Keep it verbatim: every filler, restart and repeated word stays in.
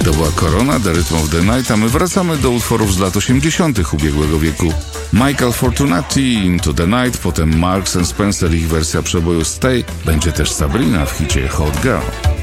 To była Corona, The Rhythm of the Night, a my wracamy do utworów z lat osiemdziesiątych ubiegłego wieku. Michael Fortunati, Into the Night, potem Marks and Spencer, ich wersja przeboju Stay, będzie też Sabrina w hicie Hot Girl.